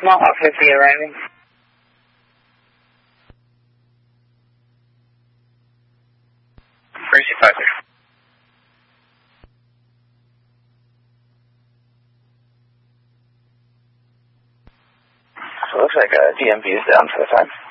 Small Hawk 50 arriving. Gracie 50. So it looks like DMV is down for the time.